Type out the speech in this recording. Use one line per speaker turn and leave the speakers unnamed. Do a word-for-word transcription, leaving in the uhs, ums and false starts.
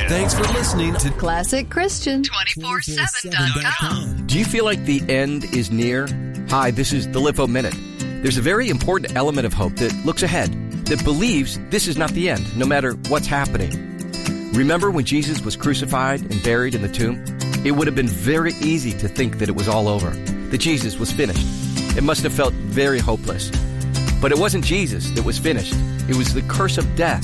Thanks for listening to
Classic Christian twenty-four seven dot com.
Do you feel like the end is near? Hi, this is the Livo Minute. There's a very important element of hope that looks ahead, that believes this is not the end, no matter what's happening. Remember when Jesus was crucified and buried in the tomb? It would have been very easy to think that it was all over, that Jesus was finished. It must have felt very hopeless. But it wasn't Jesus that was finished. It was the curse of death